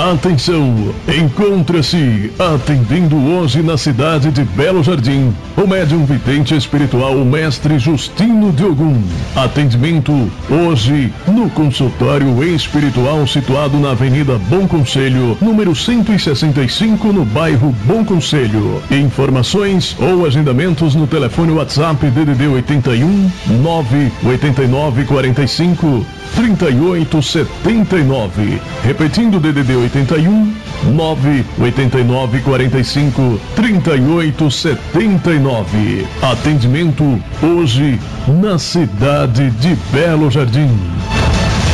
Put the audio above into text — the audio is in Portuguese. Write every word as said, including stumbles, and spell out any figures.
Atenção! Encontra-se atendendo hoje na cidade de Belo Jardim o médium vidente espiritual Mestre Justino de Ogum. Atendimento hoje no consultório espiritual situado na Avenida Bom Conselho, número cento e sessenta e cinco, no bairro Bom Conselho. Informações ou agendamentos no telefone WhatsApp D D D oitenta e um, nove oito nove quatro cinco, trinta e oito setenta e nove. Repetindo, D D D oitenta e um, nove oito nove quatro cinco, trinta e oito setenta e nove. Atendimento hoje na cidade de Belo Jardim.